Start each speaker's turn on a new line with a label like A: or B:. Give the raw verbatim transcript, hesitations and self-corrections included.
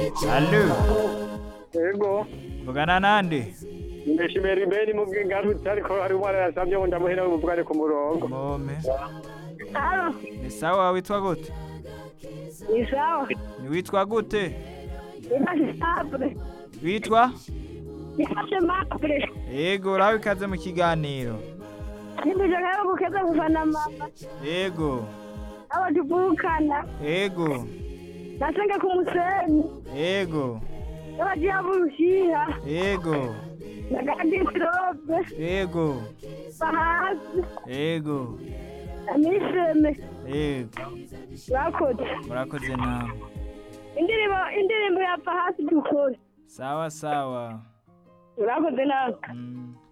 A: Allo,
B: Yego,
A: vugana nande?
B: ndashimira ibeni mu bw'ingarutse ariko hari umwana yasabye ngo ndamuhera umuvugane ku murongo.
A: Mome.
C: Halo,
A: Ni sawa witwa gute?
C: ni sawa.
A: Ni witwa gute?
C: Ifashe mapure.
A: Witwa?
C: Ifashe mapure.
A: Yego, uraho ikaze mu kiganiro.
C: Nibije kayo gukeza kufana mama.
A: Yego,
C: Aba tuvukana.
A: yego,
C: Nasenga ku musenyi.
A: yego,
C: Aba jiyaburushiha.
A: yego,
C: Nagandi strobe.
A: yego,
C: Bahasi.
A: yego,
C: Amisheme.
A: yego.
C: Bakoze.
A: Murakoze namwe.
C: Indirimbo indirimbo ya Bahasi dukore.
A: Sawa sawa.
C: Urakoze nawe.
A: Mm.